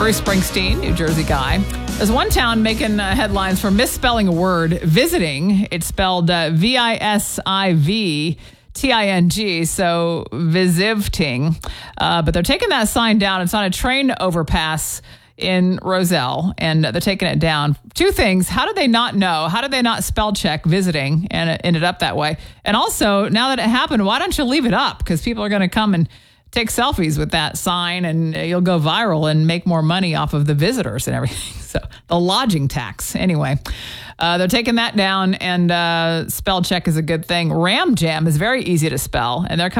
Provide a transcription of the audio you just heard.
Bruce Springsteen, New Jersey guy. There's one town making headlines for misspelling a word, visiting. It's spelled V-I-S-I-V-T-I-N-G, so visivting. But they're taking that sign down. It's on a train overpass in Roselle, and they're taking it down. Two things. How did they not know? How did they not spell check visiting, and it ended up that way? And also, now that it happened, why don't you leave it up? Because people are going to come and take selfies with that sign, and you'll go viral and make more money off of the visitors and everything. So the lodging tax. Anyway, they're taking that down, and spell check is a good thing. Ram Jam is very easy to spell, and they're coming